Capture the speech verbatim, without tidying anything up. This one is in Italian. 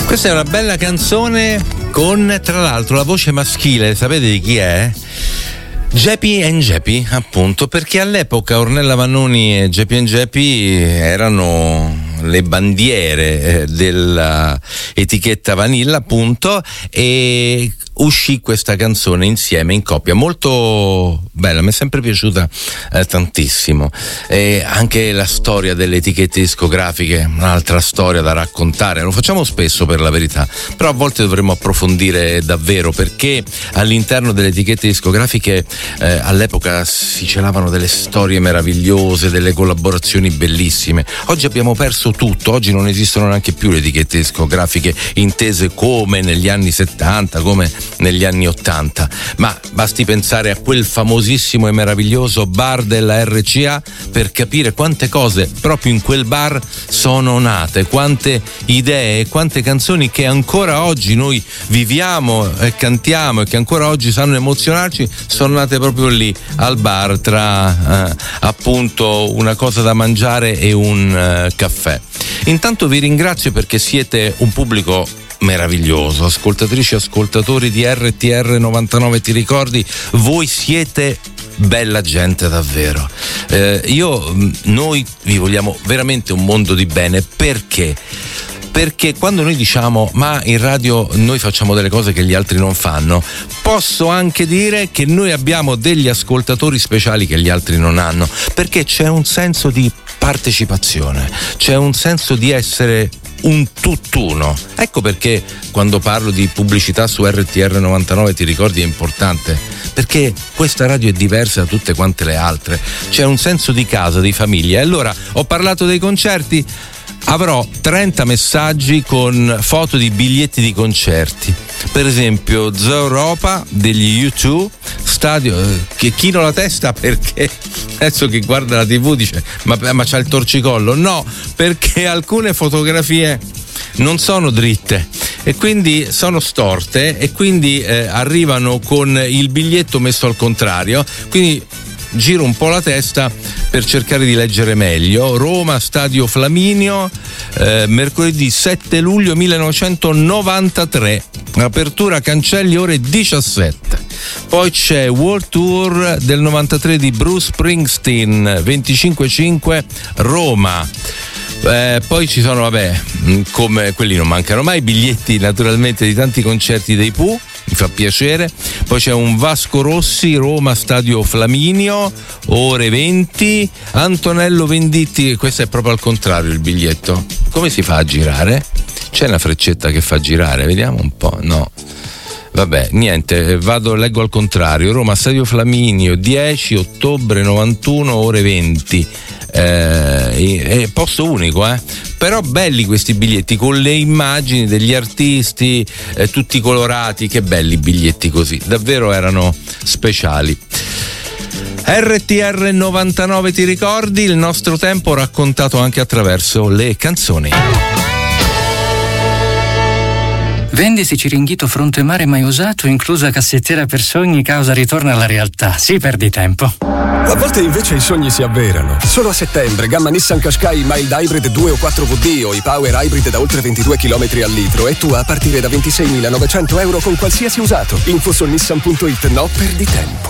Questa è una bella canzone con, tra l'altro, la voce maschile, sapete di chi è? Geppi and Geppi, appunto, perché all'epoca Ornella Vanoni e Geppi and Geppi erano le bandiere dell'etichetta Vanilla, appunto, e uscì questa canzone insieme in coppia, molto bella, mi è sempre piaciuta eh, tantissimo. E anche la storia delle etichette discografiche, un'altra storia da raccontare, lo facciamo spesso per la verità, però a volte dovremmo approfondire davvero, perché all'interno delle etichette discografiche eh, all'epoca si celavano delle storie meravigliose, delle collaborazioni bellissime. Oggi abbiamo perso tutto, oggi non esistono neanche più le etichette discografiche intese come negli anni settanta, come negli anni ottanta, ma basti pensare a quel famosissimo e meraviglioso bar della R C A per capire quante cose proprio in quel bar sono nate, quante idee e quante canzoni che ancora oggi noi viviamo e cantiamo e che ancora oggi sanno emozionarci sono nate proprio lì al bar, tra eh, appunto una cosa da mangiare e un eh, caffè. Intanto vi ringrazio perché siete un pubblico meraviglioso, ascoltatrici e ascoltatori di R T R novantanove, ti ricordi? Voi siete bella gente davvero. Eh, io, noi vi vogliamo veramente un mondo di bene, perché? Perché quando noi diciamo ma in radio noi facciamo delle cose che gli altri non fanno, posso anche dire che noi abbiamo degli ascoltatori speciali che gli altri non hanno, perché c'è un senso di partecipazione, c'è un senso di essere un tutt'uno. Ecco perché quando parlo di pubblicità su R T R novantanove, ti ricordi, è importante, perché questa radio è diversa da tutte quante le altre, c'è un senso di casa, di famiglia. E allora ho parlato dei concerti, avrò trenta messaggi con foto di biglietti di concerti, per esempio Zoo Europa degli U due, stadio, che chino la testa perché adesso chi guarda la tivù dice ma, ma c'ha il torcicollo, no, perché alcune fotografie non sono dritte e quindi sono storte e quindi eh, arrivano con il biglietto messo al contrario, quindi giro un po' la testa per cercare di leggere meglio. Roma, Stadio Flaminio, eh, mercoledì sette luglio millenovecentonovantatré, apertura cancelli ore diciassette. Poi c'è World Tour del novantatré di Bruce Springsteen, venticinque cinque Roma. Eh, poi ci sono, vabbè, come quelli non mancano mai, biglietti naturalmente di tanti concerti dei Pooh, mi fa piacere. Poi c'è un Vasco Rossi, Roma, Stadio Flaminio, ore venti. Antonello Venditti, questo è proprio al contrario il biglietto. Come si fa a girare? C'è una freccetta che fa girare, vediamo un po', no. Vabbè, niente, vado, leggo al contrario. Roma, Stadio Flaminio, dieci ottobre novantuno, ore venti. Eh, è posto unico, eh? Però belli questi biglietti con le immagini degli artisti, eh, tutti colorati, che belli biglietti così, davvero erano speciali. R T R novantanove, ti ricordi? Il nostro tempo raccontato anche attraverso le canzoni. Vendisi Ciringhito fronte mare mai usato, inclusa cassettiera per sogni, causa ritorno alla realtà. Sì, perdi tempo. A volte invece i sogni si avverano. Solo a settembre, gamma Nissan Qashqai Mild Hybrid due o quattro V D o i Power Hybrid da oltre ventidue chilometri al litro e tu a partire da ventiseimilanovecento euro con qualsiasi usato. Info su nissan punto it, no, perdi tempo.